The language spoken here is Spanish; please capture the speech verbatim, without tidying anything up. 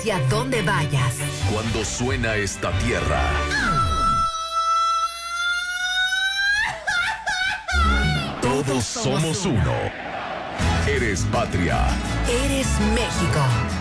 Hacia donde vayas. Cuando suena esta tierra, todos somos uno. Eres patria. Eres México.